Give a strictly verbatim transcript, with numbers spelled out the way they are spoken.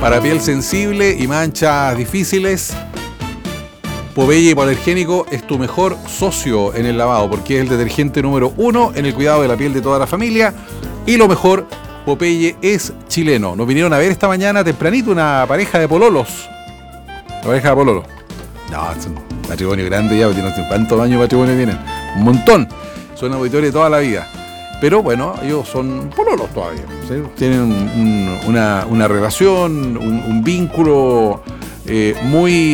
Para piel sensible y manchas difíciles, Popeye Hipoalergénico es tu mejor socio en el lavado, porque es el detergente número uno en el cuidado de la piel de toda la familia. Y lo mejor, Popeye es chileno. Nos vinieron a ver esta mañana tempranito una pareja de pololos. La pareja de pololos. No, es un matrimonio grande ya, porque ¿cuántos años de matrimonio tienen? Un montón. Son auditores de toda la vida. Pero bueno, ellos son pololos todavía, ¿sí? Tienen un, un, una, una relación, un, un vínculo eh, muy